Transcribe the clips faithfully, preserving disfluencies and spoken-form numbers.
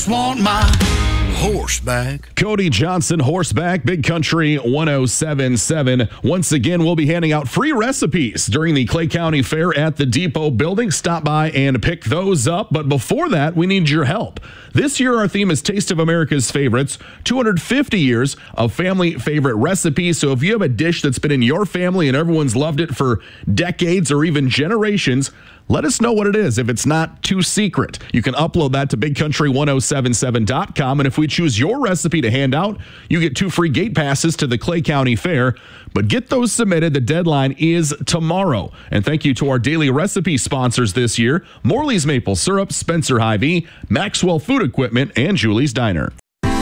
Want my horseback. Cody Johnson, Horseback, Big Country one oh seven point seven. Once again, we'll be handing out free recipes during the Clay County Fair at the Depot building. Stop by and pick those up. But before that, we need your help. This year, our theme is Taste of America's Favorites, two hundred fifty years of family favorite recipes. So if you have a dish that's been in your family and everyone's loved it for decades or even generations, let us know what it is if it's not too secret. You can upload that to big country one oh seven seven dot com, and if we choose your recipe to hand out, you get two free gate passes to the Clay County Fair. But get those submitted. The deadline is tomorrow. And thank you to our daily recipe sponsors this year, Morley's Maple Syrup, Spencer Hy-Vee, Maxwell Food Equipment, and Julie's Diner.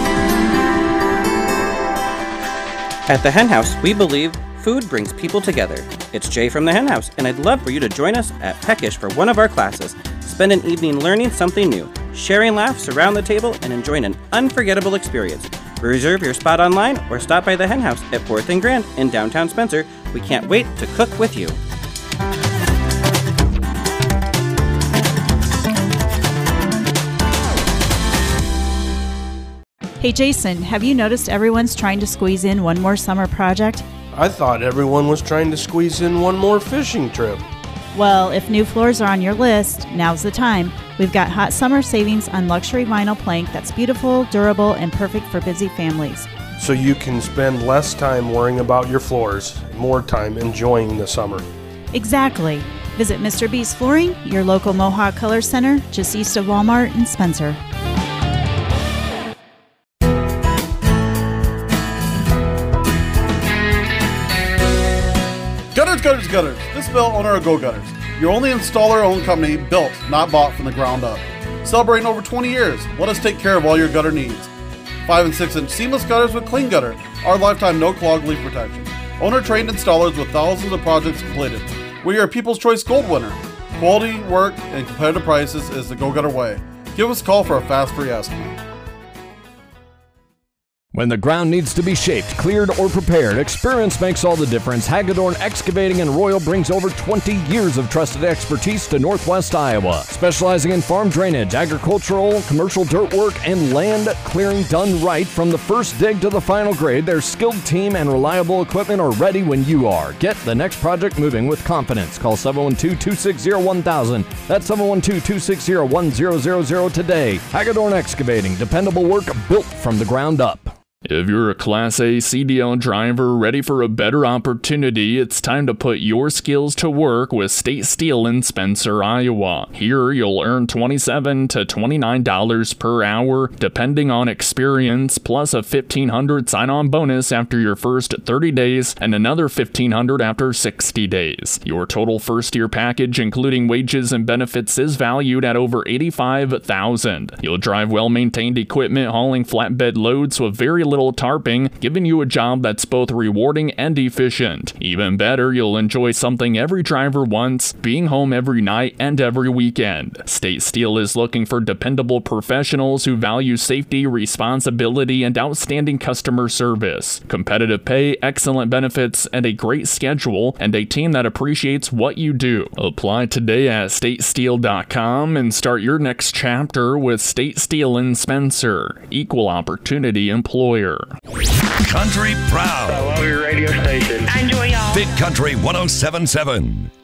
At the Hen House, we believe food brings people together. It's Jay from the Hen House, and I'd love for you to join us at Peckish for one of our classes. Spend an evening learning something new, sharing laughs around the table, and enjoying an unforgettable experience. Reserve your spot online or stop by the Hen House at fourth and Grand in downtown Spencer. We can't wait to cook with you. Hey Jason, have you noticed everyone's trying to squeeze in one more summer project? I thought everyone was trying to squeeze in one more fishing trip. Well, if new floors are on your list, now's the time. We've got hot summer savings on luxury vinyl plank that's beautiful, durable, and perfect for busy families. So you can spend less time worrying about your floors, more time enjoying the summer. Exactly. Visit Mister B's Flooring, your local Mohawk Color Center, just east of Walmart in Spencer. Gutters, gutters, gutters. This Bill, owner of Go Gutters. Your only installer-owned company, built, not bought from the ground up. Celebrating over twenty years, let us take care of all your gutter needs. five and six inch seamless gutters with Clean Gutter. Our lifetime no-clog leak protection. Owner-trained installers with thousands of projects completed. We are People's Choice Gold winner. Quality, work, and competitive prices is the Go Gutter way. Give us a call for a fast free estimate. When the ground needs to be shaped, cleared, or prepared, experience makes all the difference. Hagedorn Excavating and Royal brings over twenty years of trusted expertise to Northwest Iowa, specializing in farm drainage, agricultural, commercial dirt work, and land clearing done right. From the first dig to the final grade, their skilled team and reliable equipment are ready when you are. Get the next project moving with confidence. Call seven one two, two six zero, one thousand. That's seven one two, two six zero, one zero zero zero today. Hagedorn Excavating, dependable work built from the ground up. If you're a Class A C D L driver ready for a better opportunity, it's time to put your skills to work with State Steel in Spencer, Iowa. Here, you'll earn twenty-seven to twenty-nine dollars per hour, depending on experience, plus a fifteen hundred dollars sign-on bonus after your first thirty days and another fifteen hundred dollars after sixty days. Your total first-year package, including wages and benefits, is valued at over eighty-five thousand dollars. You'll drive well-maintained equipment, hauling flatbed loads with very little tarping, giving you a job that's both rewarding and efficient. Even better, you'll enjoy something every driver wants, being home every night and every weekend. State Steel is looking for dependable professionals who value safety, responsibility, and outstanding customer service. Competitive pay, excellent benefits, and a great schedule, and a team that appreciates what you do. Apply today at state steel dot com and start your next chapter with State Steel in Spencer. Equal opportunity employer. Country Proud. I love your radio station. I enjoy y'all. Big Country one oh seven point seven.